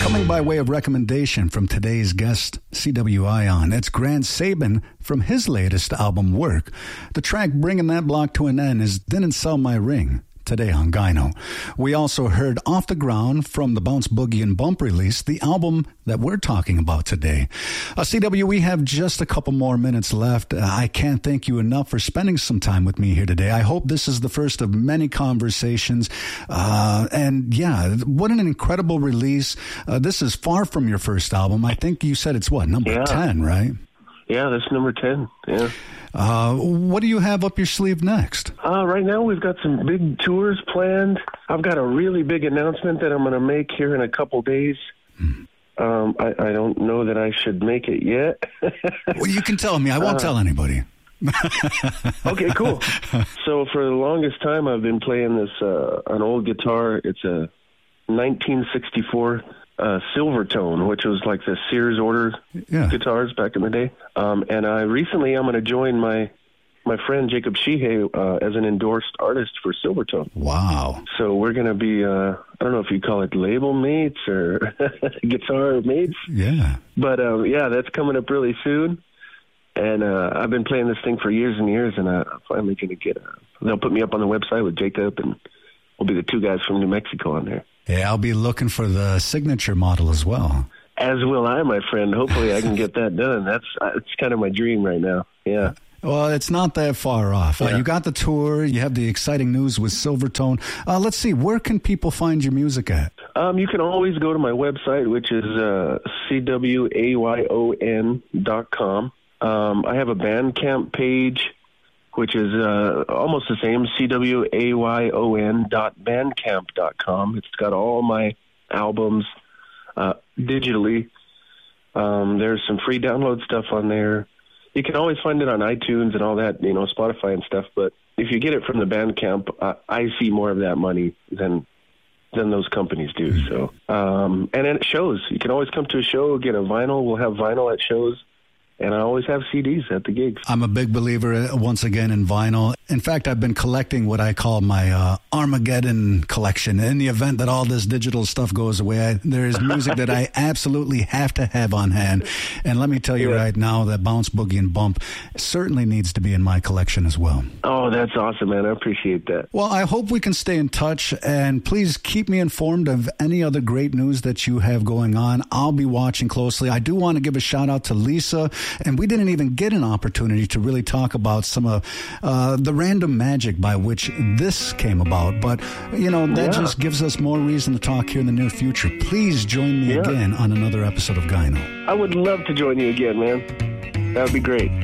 Coming by way of recommendation from today's guest, CWION, it's Grant Sabin from his latest album, Work. The track bringing that block to an end is Didn't Sell My Ring, today on Gyno. We also heard Off the Ground from the Bounce Boogie and Bump release, the album that we're talking about today. CW, we have just a couple more minutes left. I can't thank you enough for spending some time with me here today. I hope this is the first of many conversations. And yeah, what an incredible release. This is far from your first album. I think you said it's number 10, right? Yeah, that's number 10. Yeah. What do you have up your sleeve next? Right now we've got some big tours planned. I've got a really big announcement that I'm going to make here in a couple days. I don't know that I should make it yet. Well, you can tell me. I won't tell anybody. Okay, cool. So for the longest time I've been playing this an old guitar. It's a 1964 Silvertone, which was like the Sears order guitars back in the day. And I'm going to join my friend Jacob Sheehay as an endorsed artist for Silvertone. Wow. So we're going to be, I don't know if you call it label mates or guitar mates. Yeah. But yeah, that's coming up really soon. And I've been playing this thing for years and years, and I'm finally going to get they'll put me up on the website with Jacob, and we'll be the two guys from New Mexico on there. Yeah, I'll be looking for the signature model as well. As will I, my friend. Hopefully I can get that done. It's kind of my dream right now. Yeah. Well, it's not that far off. Yeah. You got the tour. You have the exciting news with Silvertone. Let's see. Where can people find your music at? You can always go to my website, which is CWAYON.com. I have a Bandcamp page, which is almost the same, CWAYON.bandcamp.com. It's got all my albums digitally. There's some free download stuff on there. You can always find it on iTunes and all that, Spotify and stuff. But if you get it from the Bandcamp, I see more of that money than those companies do. So, and then it shows. You can always come to a show, get a vinyl. We'll have vinyl at shows. And I always have CDs at the gigs. I'm a big believer, once again, in vinyl. In fact, I've been collecting what I call my Armageddon collection. In the event that all this digital stuff goes away, there is music that I absolutely have to have on hand. And let me tell you right now that Bounce, Boogie, and Bump certainly needs to be in my collection as well. Oh, that's awesome, man. I appreciate that. Well, I hope we can stay in touch. And please keep me informed of any other great news that you have going on. I'll be watching closely. I do want to give a shout out to Lisa. And we didn't even get an opportunity to really talk about some of the random magic by which this came about. But, that just gives us more reason to talk here in the near future. Please join me again on another episode of Gyno. I would love to join you again, man. That would be great.